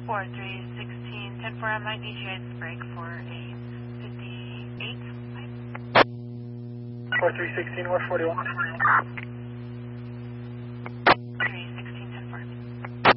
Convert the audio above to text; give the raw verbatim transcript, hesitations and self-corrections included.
four three one six, ten four M I D G I break for a fifty-eight. four three one six, one forty-one.